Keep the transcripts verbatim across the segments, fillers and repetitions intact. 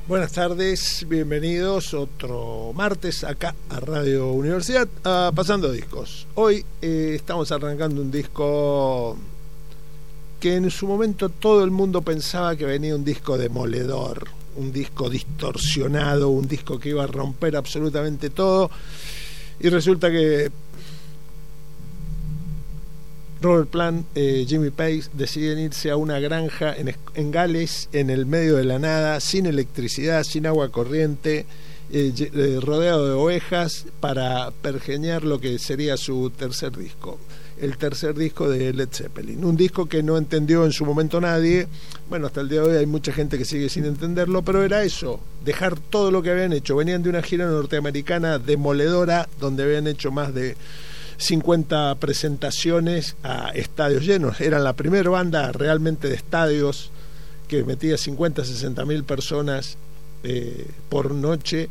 Buenas tardes, bienvenidos otro martes acá a Radio Universidad, a Pasando Discos. Hoy eh, estamos arrancando un disco que en su momento todo el mundo pensaba que venía un disco demoledor, un disco distorsionado, un disco que iba a romper absolutamente todo, y resulta que Robert Plant, eh, Jimmy Page deciden irse a una granja en, en Gales, en el medio de la nada, sin electricidad, sin agua corriente, eh, eh, rodeado de ovejas, para pergeñar lo que sería su tercer disco, el tercer disco de Led Zeppelin, un disco que no entendió en su momento nadie. Bueno, hasta el día de hoy hay mucha gente que sigue sin entenderlo, pero era eso, dejar todo lo que habían hecho. Venían de una gira norteamericana demoledora, donde habían hecho más de cincuenta presentaciones a estadios llenos. Eran la primera banda realmente de estadios que metía cincuenta, sesenta mil personas eh, por noche,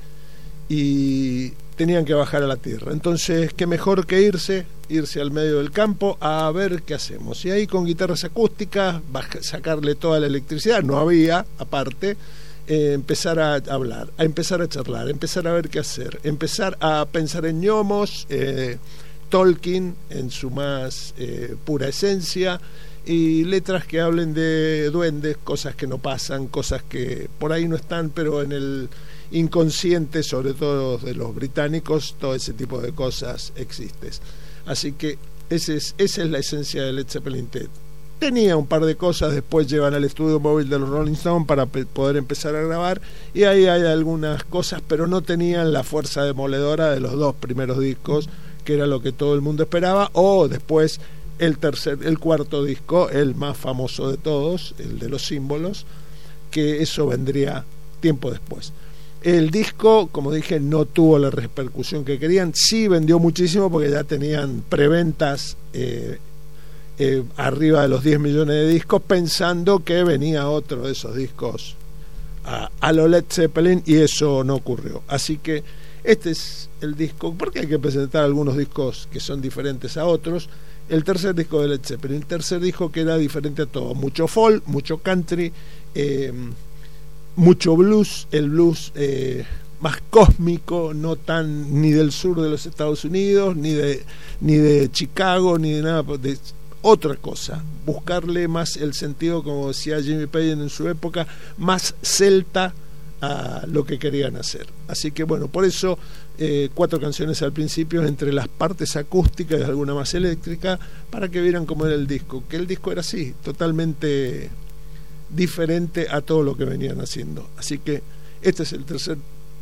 y tenían que bajar a la tierra. Entonces, qué mejor que irse, irse al medio del campo a ver qué hacemos. Y ahí, con guitarras acústicas, baja, sacarle toda la electricidad, no había, aparte, eh, empezar a hablar, a empezar a charlar, a empezar a ver qué hacer, empezar a pensar en gnomos, eh, Tolkien en su más eh, pura esencia, y letras que hablen de duendes, cosas que no pasan, cosas que por ahí no están, pero en el inconsciente, sobre todo de los británicos, todo ese tipo de cosas existen. Así que ese es, esa es la esencia de Led Zeppelin. Tenía un par de cosas, después llevan al estudio móvil de los Rolling Stones para pe- poder empezar a grabar, y ahí hay algunas cosas, pero no tenían la fuerza demoledora de los dos primeros discos, que era lo que todo el mundo esperaba, o después el tercer, el cuarto disco, el más famoso de todos, el de los símbolos, que eso vendría tiempo después. El disco, como dije, no tuvo la repercusión que querían. Sí vendió muchísimo porque ya tenían preventas eh, eh, arriba de los diez millones de discos, pensando que venía otro de esos discos a, a lo Led Zeppelin, y eso no ocurrió. Así que este es el disco, porque hay que presentar algunos discos que son diferentes a otros. El tercer disco de Led Zeppelin, el tercer disco que era diferente a todo, mucho folk, mucho country, eh, mucho blues, el blues eh, más cósmico, no tan ni del sur de los Estados Unidos, ni de ni de Chicago, ni de nada, de otra cosa, buscarle más el sentido, como decía Jimmy Page en su época, más celta a lo que querían hacer. Así que bueno, por eso eh, cuatro canciones al principio, entre las partes acústicas y alguna más eléctrica, para que vieran cómo era el disco, que el disco era así, totalmente diferente a todo lo que venían haciendo. Así que este es el tercer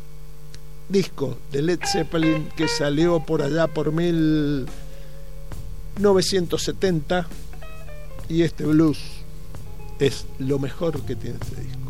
disco de Led Zeppelin, que salió por allá por mil novecientos setenta, y este blues es lo mejor que tiene este disco.